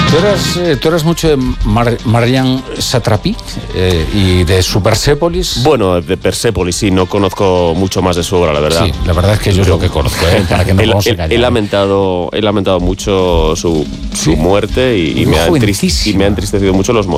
¿Tú eras mucho de Marian Satrapi y de su Persépolis? Bueno, de Persépolis sí, no conozco mucho más de su obra, la verdad. Sí, la verdad es que yo es lo que conozco, para que no vamos a engañar. He lamentado mucho su muerte y me ha entristecido mucho los motivos.